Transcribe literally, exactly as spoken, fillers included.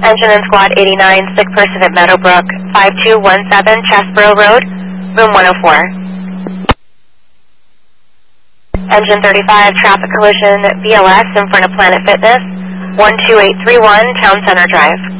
Engine and Squad eighty-nine, sick person at Meadowbrook, five two one seven Chesborough Road, room one oh four. Engine thirty-five, traffic collision, B L S in front of Planet Fitness, one two eight three one Town Center Drive.